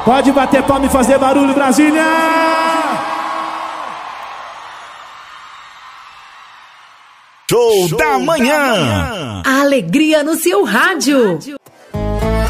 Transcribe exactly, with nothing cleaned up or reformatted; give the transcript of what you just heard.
Pode bater palma e fazer barulho, Brasília! Show, Show da, manhã. da manhã! A alegria no seu rádio.